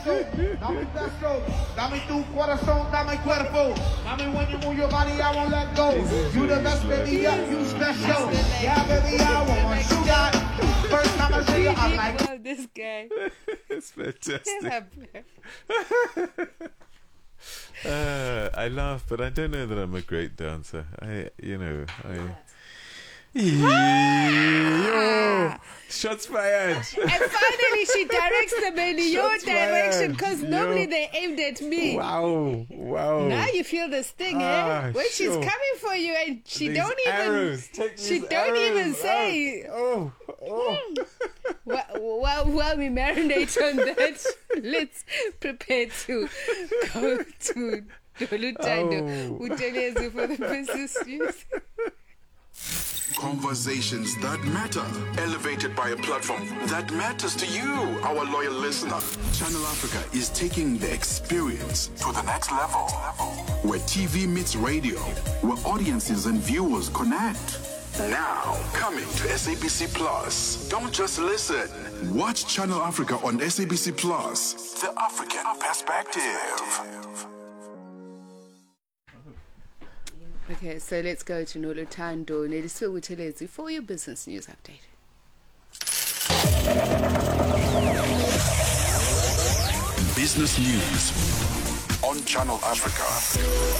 eso, dame un beso, dame tu corazón, dame cuerpo, dame when you move your body, I won't let go. You the best, baby, yeah, you special. Yeah, baby, I want what you got. First time I see you, I'm like, love this guy. It's fantastic. Yeah. I laugh, but I don't know that I'm a great dancer. Oh, shots fired. And finally, she directs them in your Shots direction fired. because normally they aimed at me. Wow. Now you feel this thing, eh? When she's coming for you and she These don't even arrows. Take she these don't even arrows. say. Oh. While we marinate on that, let's prepare to go to Dolutando Utelezi for the business news. Conversations that matter, elevated by a platform that matters to you, our loyal listener. Channel Africa is taking the experience to the next level, where TV meets radio, where audiences and viewers connect. Now, coming to SABC Plus. Don't just listen. Watch Channel Africa on SABC Plus. The African perspective. Okay, so let's go to Noluthando Nelisiwe Buthelezi for your business news update. Business news on Channel Africa.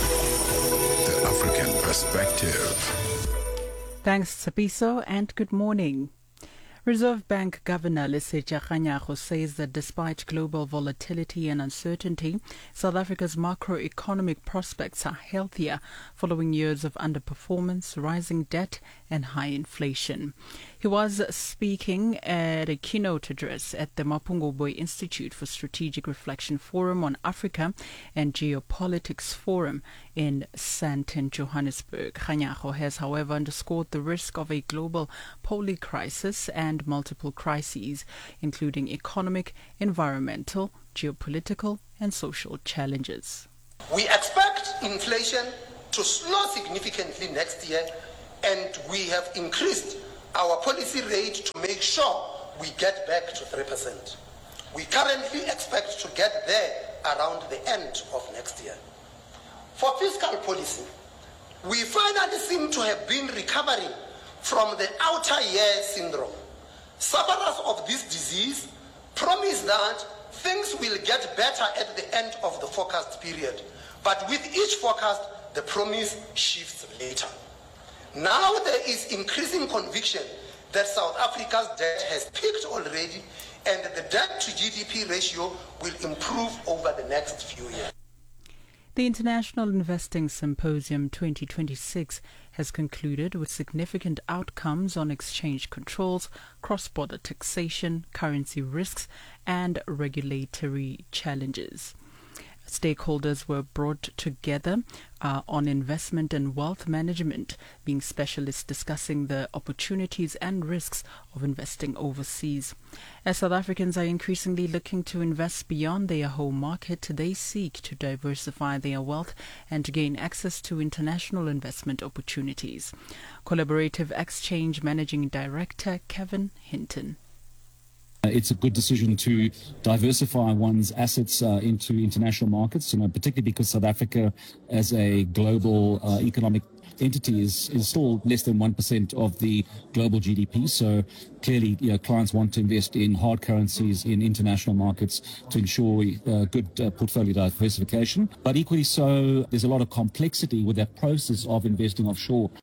The African perspective. Thanks, Tsapiso, and good morning. Reserve Bank Governor Lesetja Kganyago says that despite global volatility and uncertainty, South Africa's macroeconomic prospects are healthier following years of underperformance, rising debt and high inflation. He was speaking at a keynote address at the Mapungubwe Institute for Strategic Reflection Forum on Africa and Geopolitics Forum in Sandton, Johannesburg. Kganyago has, however, underscored the risk of a global polycrisis and multiple crises, including economic, environmental, geopolitical, and social challenges. We expect inflation to slow significantly next year, and we have increased our policy rate to make sure we get back to 3%. We currently expect to get there around the end of next year. For fiscal policy, we finally seem to have been recovering from the outer year syndrome. Sufferers of this disease promise that things will get better at the end of the forecast period, but with each forecast, the promise shifts later. Now there is increasing conviction that South Africa's debt has peaked already and the debt to GDP ratio will improve over the next few years. The International Investing Symposium 2026 has concluded with significant outcomes on exchange controls, cross-border taxation, currency risks, and regulatory challenges. Stakeholders were brought together on investment and wealth management, being specialists discussing the opportunities and risks of investing overseas. As South Africans are increasingly looking to invest beyond their home market, they seek to diversify their wealth and to gain access to international investment opportunities. Collaborative Exchange Managing Director Kevin Hinton. It's a good decision to diversify one's assets into international markets, particularly because South Africa as a global economic entity is still less than 1% of the global GDP. So clearly, clients want to invest in hard currencies in international markets to ensure good portfolio diversification. But equally so, there's a lot of complexity with that process of investing offshore.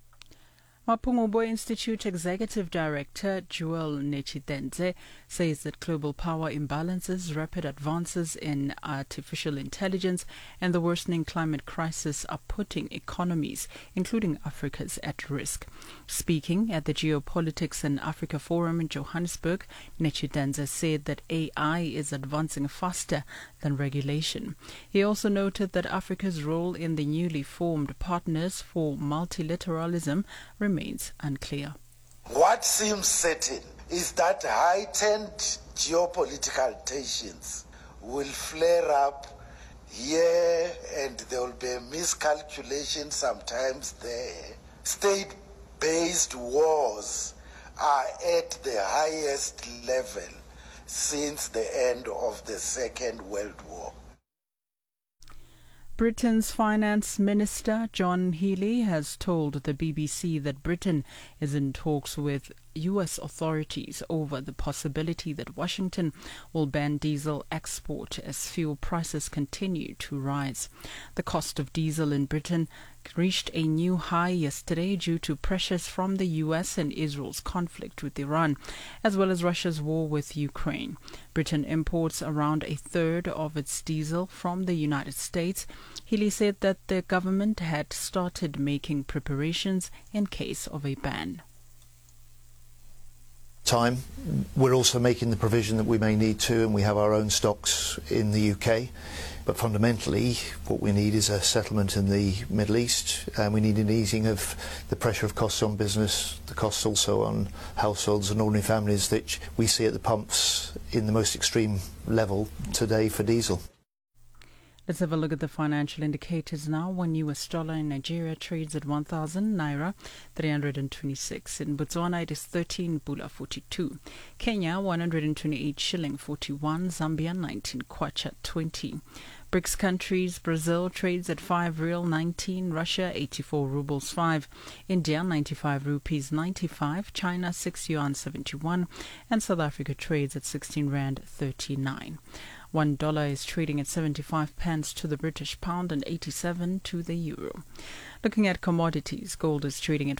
Mapungubwe Institute Executive Director Joel Nechitenze says that global power imbalances, rapid advances in artificial intelligence, and the worsening climate crisis are putting economies, including Africa's, at risk. Speaking at the Geopolitics and Africa Forum in Johannesburg, Nechitenze said that AI is advancing faster than regulation. He also noted that Africa's role in the newly formed Partners for Multilateralism remains unclear. What seems certain is that heightened geopolitical tensions will flare up here and there will be a miscalculation sometimes there. State-based wars are at the highest level since the end of the Second World War. Britain's Finance Minister John Healey has told the BBC that Britain is in talks with US authorities over the possibility that Washington will ban diesel export as fuel prices continue to rise. The cost of diesel in Britain reached a new high yesterday due to pressures from the US and Israel's conflict with Iran, as well as Russia's war with Ukraine. Britain imports around a third of its diesel from the United States. Healey said that the government had started making preparations in case of a ban. Time. We're also making the provision that we may need to, and we have our own stocks in the UK. But fundamentally, what we need is a settlement in the Middle East, and we need an easing of the pressure of costs on business, the costs also on households and ordinary families that we see at the pumps in the most extreme level today for diesel. Let's have a look at the financial indicators now. One US dollar in Nigeria trades at 1,000 naira 326. In Botswana it is 13 pula 42. Kenya 128 shilling 41. Zambia 19 kwacha 20. BRICS countries, Brazil trades at 5 real 19, Russia 84 rubles 5, India 95 rupees 95, China 6 yuan 71, and South Africa trades at 16 rand 39. $1 is trading at 75 pence to the British pound and 87 to the euro. Looking at commodities, gold is trading at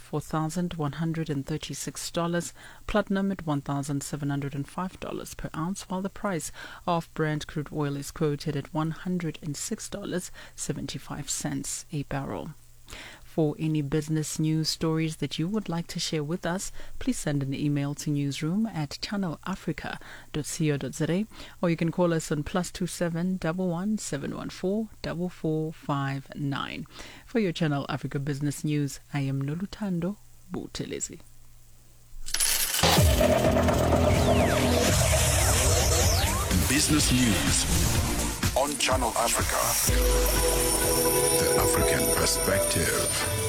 $4,136, platinum at $1,705 per ounce, while the price of Brent crude oil is quoted at $106.75 a barrel. For any business news stories that you would like to share with us, please send an email to newsroom@channelafrica.co.za, or you can call us on +27 11 714 4459. For your Channel Africa Business News, I am Noluthando Buthelezi. Business News on Channel Africa. The African Perspective.